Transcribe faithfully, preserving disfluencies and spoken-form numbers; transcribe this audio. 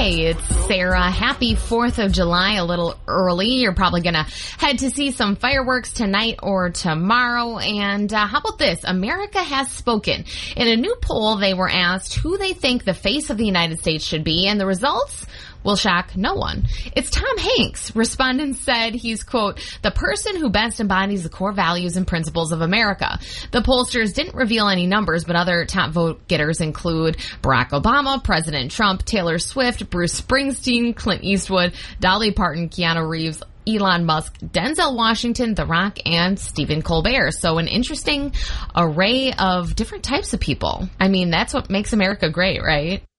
Hey, it's Sarah. Happy fourth of July, a little early. You're probably going to head to see some fireworks tonight or tomorrow. And uh, how about this? America has spoken. In a new poll, they were asked who they think the face of the United States should be, and the results will shock no one. It's Tom Hanks. Respondents said he's, quote, the person who best embodies the core values and principles of America. The pollsters didn't reveal any numbers, but other top vote getters include Barack Obama, President Trump, Taylor Swift, Bruce Springsteen, Clint Eastwood, Dolly Parton, Keanu Reeves, Elon Musk, Denzel Washington, The Rock, and Stephen Colbert. So an interesting array of different types of people. I mean, that's what makes America great, right?